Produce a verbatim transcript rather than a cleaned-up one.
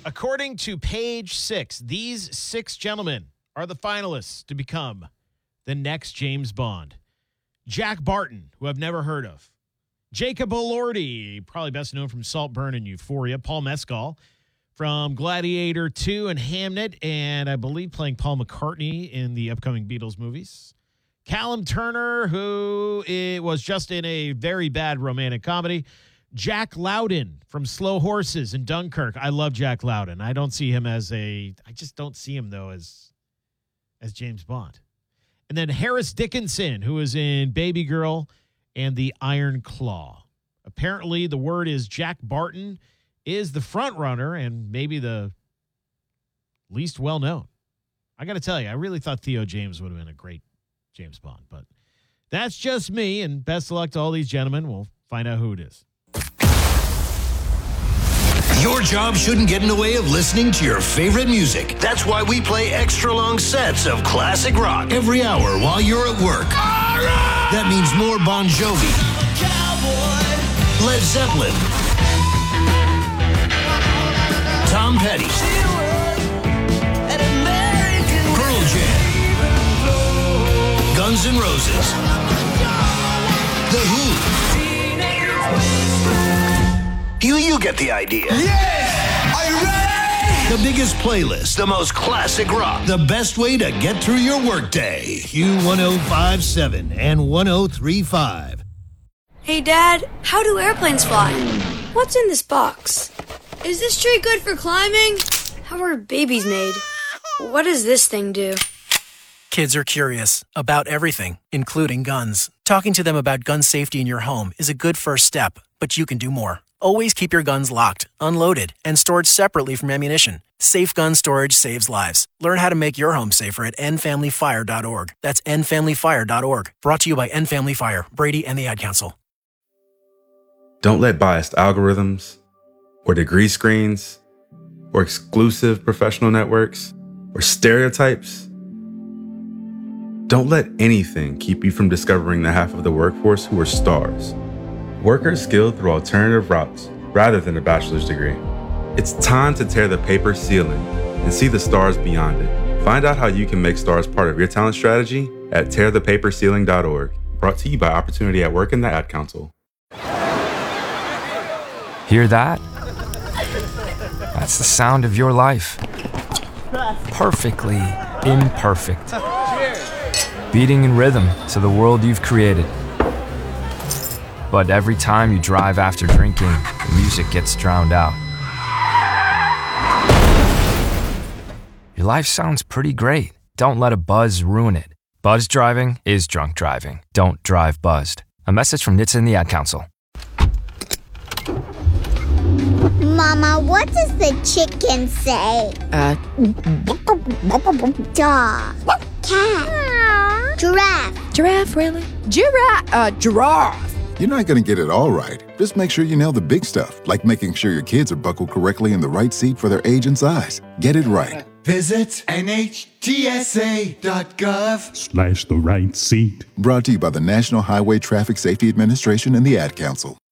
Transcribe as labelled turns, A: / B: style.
A: According to Page Six, these six gentlemen are the finalists to become the next James Bond. Jack Barton, who I've never heard of. Jacob Elordi, probably best known from Saltburn and Euphoria. Paul Mescal from Gladiator two and Hamnet, and I believe playing Paul McCartney in the upcoming Beatles movies. Callum Turner, who it was just in a very bad romantic comedy. Jack Lowden from Slow Horses and Dunkirk. I love Jack Lowden. I don't see him as a, I just don't see him, though, as, as James Bond. And then Harris Dickinson, who is in Baby Girl and The Iron Claw. Apparently, the word is Jack Barton is the front runner and maybe the least well known. I got to tell you, I really thought Theo James would have been a great James Bond, but that's just me. And best of luck to all these gentlemen. We'll find out who it is.
B: Your job shouldn't get in the way of listening to your favorite music. That's why we play extra long sets of classic rock every hour while you're at work. Right. That means more Bon Jovi, Led Zeppelin, Tom Petty, Pearl Jam, Guns N' Roses, The Who. You, you get the idea.
C: Yeah! Are you ready?
B: The biggest playlist, the most classic rock, the best way to get through your workday. Q one oh five seven and one oh three five.
D: Hey, Dad, how do airplanes fly? What's in this box? Is this tree good for climbing? How are babies made? What does this thing do?
E: Kids are curious about everything, including guns. Talking to them about gun safety in your home is a good first step, but you can do more. Always keep your guns locked, unloaded, and stored separately from ammunition. Safe gun storage saves lives. Learn how to make your home safer at end family fire dot org. That's end family fire dot org. Brought to you by End Family Fire, Brady, and the Ad Council.
F: Don't let biased algorithms, or degree screens, or exclusive professional networks, or stereotypes. Don't let anything keep you from discovering the half of the workforce who are stars. Workers skilled through alternative routes rather than a bachelor's degree. It's time to tear the paper ceiling and see the stars beyond it. Find out how you can make stars part of your talent strategy at tear the paper ceiling dot org. Brought to you by Opportunity at Work and the Ad Council.
G: Hear that? That's the sound of your life. Perfectly imperfect. Beating in rhythm to the world you've created. But every time you drive after drinking, the music gets drowned out. Your life sounds pretty great. Don't let a buzz ruin it. Buzz driving is drunk driving. Don't drive buzzed. A message from N H T S A and the Ad Council.
H: Mama, what does the chicken say?
I: Uh.
H: Dog. Cat. Giraffe.
I: Giraffe, really? Giraffe. Uh, giraffe.
J: You're not going to get it all right. Just make sure you nail the big stuff, like making sure your kids are buckled correctly in the right seat for their age and size. Get it right.
C: Visit N H T S A dot gov
K: slash the right seat.
J: Brought to you by the National Highway Traffic Safety Administration and the Ad Council.